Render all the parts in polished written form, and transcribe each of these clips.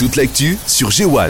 Toute l'actu sur G1.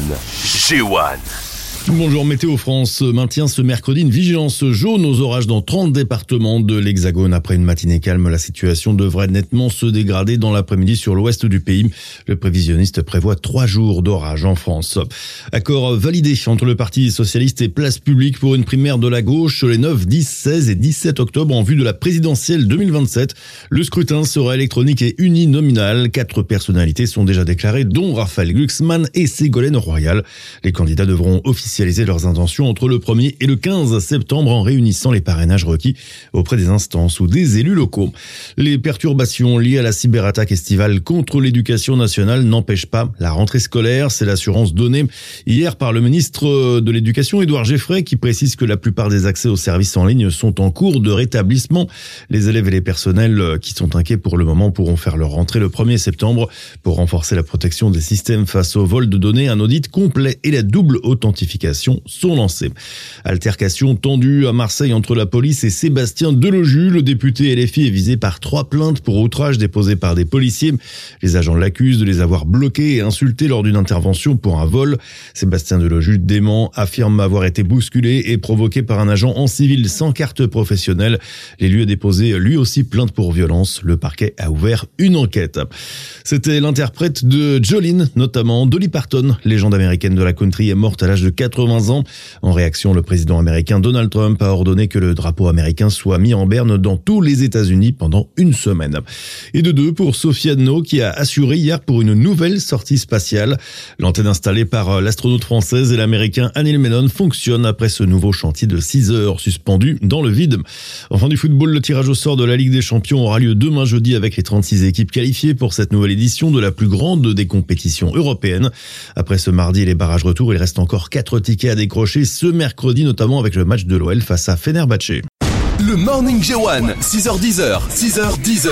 G1. Bonjour, Météo France maintient ce mercredi une vigilance jaune aux orages dans 30 départements de l'Hexagone. Après une matinée calme, la situation devrait nettement se dégrader dans l'après-midi sur l'ouest du pays. Le prévisionniste prévoit 3 jours d'orage en France. Accord validé entre le Parti socialiste et Place Publique pour une primaire de la gauche les 9, 10, 16 et 17 octobre en vue de la présidentielle 2027. Le scrutin sera électronique et uninominal. 4 personnalités sont déjà déclarées, dont Raphaël Glucksmann et Ségolène Royal. Les candidats devront officialiser leurs intentions entre le 1er et le 15 septembre en réunissant les parrainages requis auprès des instances ou des élus locaux. Les perturbations liées à la cyberattaque estivale contre l'éducation nationale n'empêchent pas la rentrée scolaire. C'est l'assurance donnée hier par le ministre de l'Éducation, Édouard Geffray, qui précise que la plupart des accès aux services en ligne sont en cours de rétablissement. Les élèves et les personnels qui sont inquiets pour le moment pourront faire leur rentrée le 1er septembre. Pour renforcer la protection des systèmes face au vol de données, un audit complet et la double authentification sont lancés. Altercation tendue à Marseille entre la police et Sébastien Deloju. Le député LFI est visé par 3 plaintes pour outrage déposées par des policiers. Les agents l'accusent de les avoir bloqués et insultés lors d'une intervention pour un vol. Sébastien Deloju dément, affirme avoir été bousculé et provoqué par un agent en civil sans carte professionnelle. L'élu a déposé lui aussi plainte pour violence. Le parquet a ouvert une enquête. C'était l'interprète de Jolene, notamment Dolly Parton, légende américaine de la country, est morte à l'âge de 80 ans. En réaction, le président américain Donald Trump a ordonné que le drapeau américain soit mis en berne dans tous les États-Unis pendant une semaine. Et de 2 pour Sophie Adno, qui a assuré hier pour une nouvelle sortie spatiale. L'antenne installée par l'astronaute française et l'américain Anil Menon fonctionne après ce nouveau chantier de 6 heures suspendu dans le vide. Enfin du football, le tirage au sort de la Ligue des Champions aura lieu demain jeudi avec les 36 équipes qualifiées pour cette nouvelle édition de la plus grande des compétitions européennes. Après ce mardi et les barrages retour, il reste encore 4 tickets à décrocher ce mercredi, notamment avec le match de l'OL face à Fenerbahçe. Le Morning G1, 6h10, 6h10.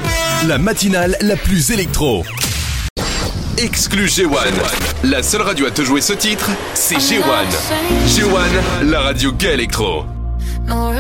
La matinale la plus électro. Exclu G1. La seule radio à te jouer ce titre, c'est G1. G1, la radio gay électro.